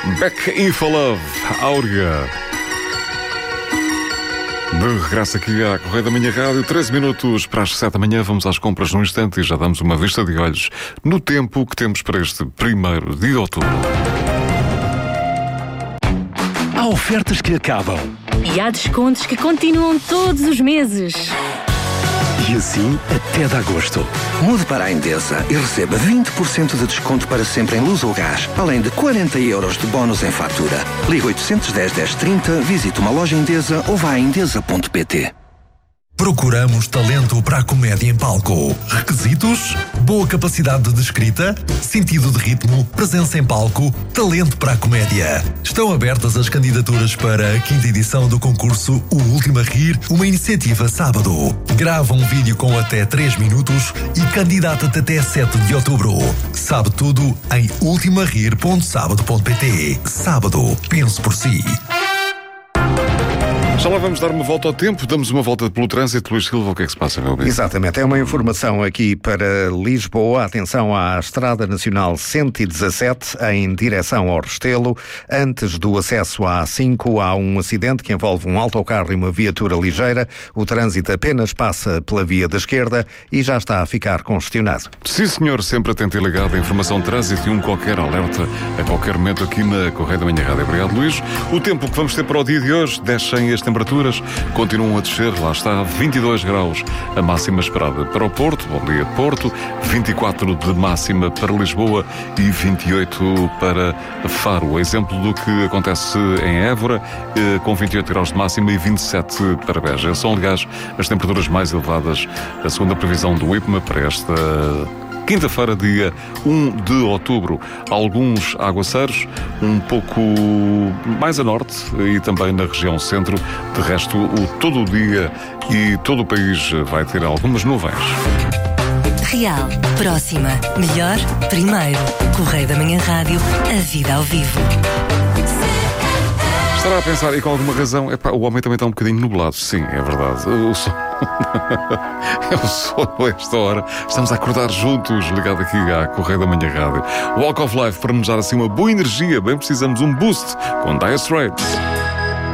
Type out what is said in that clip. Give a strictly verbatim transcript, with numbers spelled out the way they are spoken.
Back in for Love, Áurea. De regresso aqui à Correia da Manhã Rádio, treze minutos para as sete da manhã. Vamos às compras num instante e já damos uma vista de olhos no tempo que temos para este primeiro de outubro. Há ofertas que acabam. E há descontos que continuam todos os meses. E assim até de agosto. Mude para a Endesa e receba vinte por cento de desconto para sempre em luz ou gás, além de quarenta euros de bónus em fatura. Ligue oitocentos e dez, dez trinta, visite uma loja Endesa ou vá a endesa ponto pt. Procuramos talento para a comédia em palco. Requisitos? Boa capacidade de escrita, sentido de ritmo, presença em palco, talento para a comédia. Estão abertas as candidaturas para a quinta edição do concurso O Último a Rir, uma iniciativa sábado. Grava um vídeo com até três minutos e candidata-te até sete de outubro. Sabe tudo em ultima rir ponto sábado ponto pt. Sábado, pense por si. Já lá vamos dar uma volta ao tempo, damos uma volta pelo trânsito. Luís Silva, o que é que se passa, meu bem? Exatamente, é uma informação aqui para Lisboa. Atenção à Estrada Nacional cento e dezassete, em direção ao Restelo. Antes do acesso à A cinco, há um acidente que envolve um autocarro e uma viatura ligeira. O trânsito apenas passa pela via da esquerda e já está a ficar congestionado. Sim, senhor, sempre atento e ligado à informação de trânsito e um qualquer alerta a qualquer momento aqui na Correia da Manhã Rádio. Obrigado, Luís. O tempo que vamos ter para o dia de hoje, descem as temperaturas, continuam a descer, lá está, vinte e dois graus a máxima esperada para o Porto, bom dia Porto, vinte e quatro de máxima para Lisboa e vinte e oito para Faro. Exemplo do que acontece em Évora, com vinte e oito graus de máxima e vinte e sete para Beja. São, aliás, as temperaturas mais elevadas, a segunda previsão do I P M A para esta quinta-feira, dia um de outubro. Alguns aguaceiros, um pouco mais a norte e também na região centro. De resto, o, todo o dia e todo o país vai ter algumas nuvens. Real, próxima, melhor, primeiro. Correia da Manhã Rádio, a vida ao vivo. Estará a pensar, e com alguma razão, epá, o homem também está um bocadinho nublado. Sim, é verdade. O sol... é o sol a esta hora. Estamos a acordar juntos, ligado aqui à Correia da Manhã Rádio. Walk of Life, para nos dar assim uma boa energia. Bem precisamos um boost com Dire Straits.